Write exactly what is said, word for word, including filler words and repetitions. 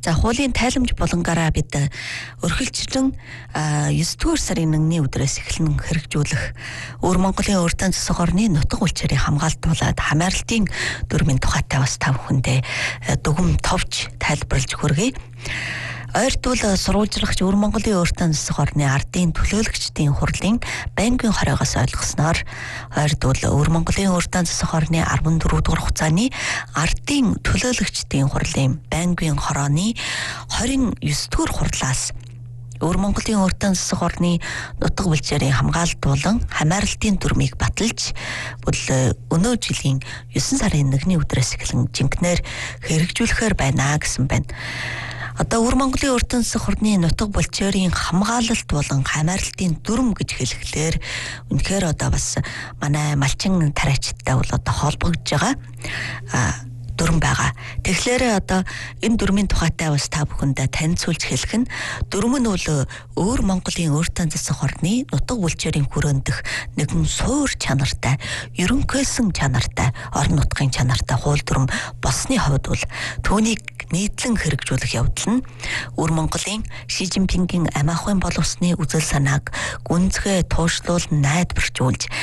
За хуулийн тайламж булангаараа бид өрхөлчлөн ёс дугаар сарын нэгний өдрөөс эхлэн хэрэгжүүлэх Өвөр Монголын урьдчилан засаг орны нутаг улчирын хамгаалтуулаад хамаарлтын дүрмийн тухайтай бас та бүхэндээ дүгм товч тайлбарлаж хүргэе. Ойртул сурвалжлагч Өвөр Монголын урьдчилан засаг орны ардын төлөөлөгчдийн хурлын байнгын хоройгоос ойлгосноор ойртул Өвөр Монголын урьдчилан засаг орны арван дөрөв дугаар хугацааны ардын төлөөлөгчдийн хурлын байнгын хорооны хорин ёс дугаар хурлаас Өвөр Монголын урьдчилан засаг орны нутаг улчирын хамгаалтуулан хамаарлтын дүрмийг баталж бол өнөө жилийн есөн сарын нэгний өдрөөс эхлэн жинкнээр хэрэгжүүлэхээр байна гэсэн байна. Одоо Өвөр Монголын урьдчилан засаг орны нутаг булчирын хамгаалалт болон хамаарлтын дүрм гэж хэлэхлээр үнэхээр одоо бас манай малчин тариачтай бол одоо холбогдож байгаа дүрм байгаа. Тэгэхээр одоо энэ дүрмийн тухайтай бас та бүхэндээ танилцуулж хэлэх нь дүрм нь бол Өвөр Монголын урьдчилан засаг орны нутаг булчирын хүрээндх нэгэн суур чанартай, ерөнхийлсөн чанартай, орон нутгийн чанартай хууль дүрм болсны хувьд бол түүнийг нийтлэн хэрэгжүүлэх явдал нь Өвөр Монголын Ши Жинпингийн амь ахуйн боловсны үзэл санааг гүнзгий туушлуулан найдваржуулж